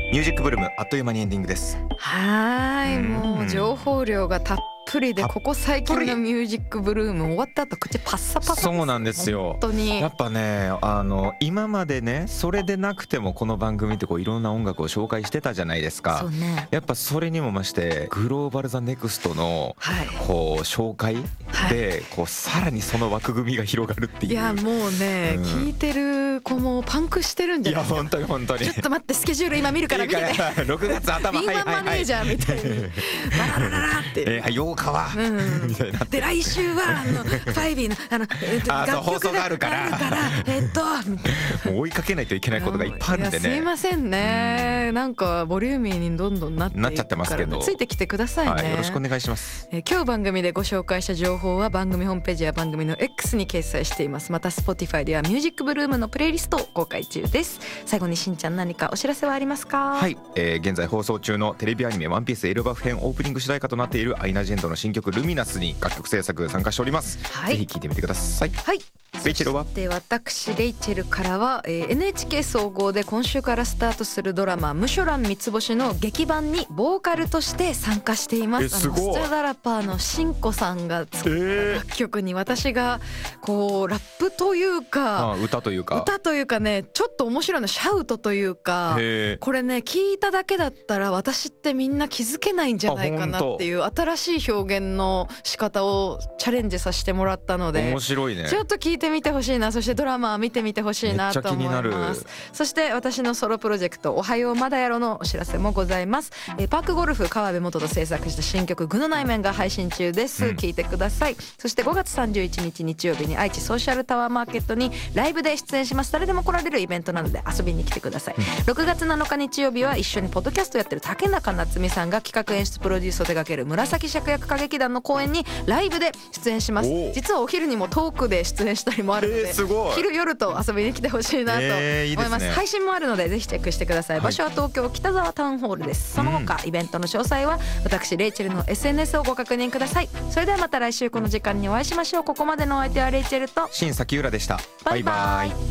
ミュージックブルームあっという間にエンディングです。 もう情報量がたっぷりで、ここ最近のミュージックブルーム終わった後口パッサパサです。 そうなんですよ。 本当にやっぱね、今までねそれでなくてもこの番組ってこういろんな音楽を紹介してたじゃないですか。 そうね。 やっぱそれにも増してグローバルザネクストのこう紹介でこうさらにその枠組みが広がるっていう。 いやもうね、聞いてる子もパンクしてるんじゃないですか。 いや本当にちょっと待って、スケジュール今見るから見てね。 6月頭敏腕マネージャーみたいにバララララって 8日はみたいな。 で来週はファイビーの楽放送曲ががあるからみたいなもう追いかけないといけないことがいっぱいあるんでね。 すいませんね、なんかボリューミーにどんどんなっていくからなっちゃってますけど、 ついてきてくださいね。 よろしくお願いします。 今日番組でご紹介した情報は番組ホームページや番組の X に掲載しています。また Spotify ではミュージックブルームのプレイリストを公開中です。最後にしんちゃん、何かお知らせはありますか？ はい、現在放送中のテレビアニメワンピースエルバフ編オープニング主題歌となっているアイナ・ジェンドの新曲ルミナスに楽曲制作参加しております。ぜひ聴いてみてください。 はい。 レイチェルは？ で私レイチェルからは、NHK 総合で今週からスタートするドラマムショラン三つ星の劇版にボーカルとして参加しています。 すごい。 スチャダラパーのしんこさんが作った楽曲に私がこうラップというか、 歌というかね、ちょっと面白いのシャウトというか、これね聞いただけだったら私ってみんな気づけないんじゃないかなっていう新しい表現の仕方をチャレンジさせてもらったので、 面白いね。 ちょっと聞いてみてほしいな。そしてドラマ見てみてほしいなと思います。そして私のソロプロジェクトおはようまだやろのお知らせもございます。パークゴルフ川辺元と制作した新曲具の内面が配信中です。聞いてください。そして5月31日日曜日に愛知ソーシャルタワーマーケットにライブで出演します。誰でも来られるイベントなので遊びに来てください。6月7日日曜日は一緒にポッドキャストやってる竹中夏実さんが企画演出プロデュースを手掛ける紫芍薬歌劇団の公演にライブで出演します。実はお昼にもトークで出演したりもあるので、昼夜と遊びに来てほしいなと思います。配信もあるのでぜひチェックしてください。場所は東京北沢タウンホールです。その他イベントの詳細は私レイチェルの SNS をご確認ください。それではまた来週この時間にお会いしましょう。ここまでのお相手はレイチェルと新崎浦でした。 バイバイ。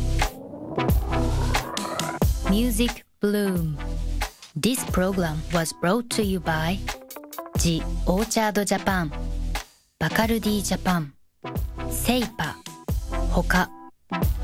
Music Bloom. This program was brought to you by The Orchard Japan, Bacardi Japan, セイパ他